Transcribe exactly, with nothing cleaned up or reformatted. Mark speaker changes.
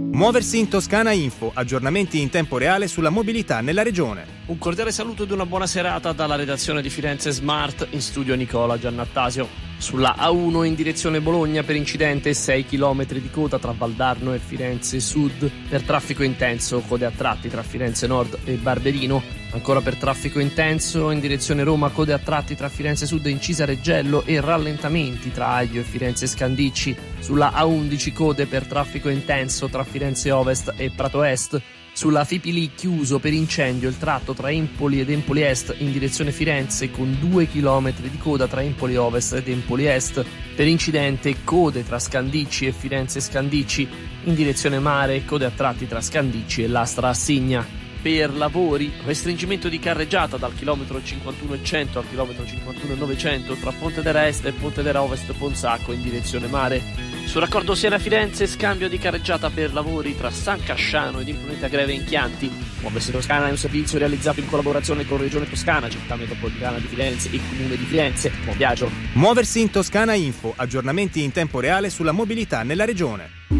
Speaker 1: Muoversi in Toscana Info, aggiornamenti in tempo reale sulla mobilità nella regione.
Speaker 2: Un cordiale saluto ed una buona serata dalla redazione di Firenze Smart, in studio Nicola Giannattasio. Sulla A uno in direzione Bologna per incidente sei chilometri di coda tra Valdarno e Firenze Sud. Per traffico intenso, code a tratti tra Firenze Nord e Barberino. Ancora per traffico intenso in direzione Roma, code a tratti tra Firenze Sud e Incisa Reggello e rallentamenti tra Aglio e Firenze Scandicci. Sulla A undici code per traffico intenso tra Firenze Ovest e Prato Est. Sulla Fipili chiuso per incendio il tratto tra Empoli ed Empoli Est in direzione Firenze con due chilometri di coda tra Empoli Ovest ed Empoli Est. Per incidente code tra Scandicci e Firenze Scandicci in direzione mare e code a tratti tra Scandicci e Lastra Assigna. Per lavori, restringimento di carreggiata dal chilometro cinquantuno e cento al chilometro cinquantuno e novecento tra Pontedera Est e Pontedera Ovest Ponsacco in direzione mare. Sul raccordo Siena-Firenze, scambio di carreggiata per lavori tra San Casciano ed Impruneta Greve in Chianti. Muoversi Toscana è un servizio realizzato in collaborazione con Regione Toscana, Città Metropolitana di Firenze e Comune di Firenze. Buon viaggio!
Speaker 1: Muoversi in Toscana Info, aggiornamenti in tempo reale sulla mobilità nella regione.